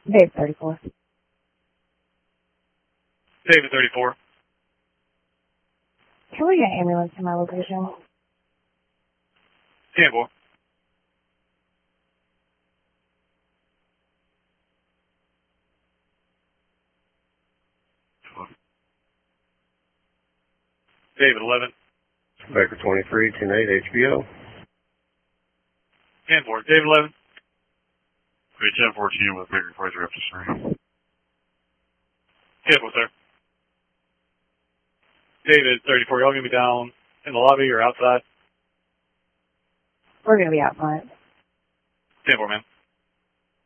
Dave 34. David 34. Can we get an ambulance to my location? 10-4. David 11. Baker 23, 10-8, HBO. 10-4. David 11. Great 10-14 with Baker 43 up to 3. 10-4, sir. David 34. Y'all gonna be down in the lobby or outside? We're going to be out front. 10-4, man.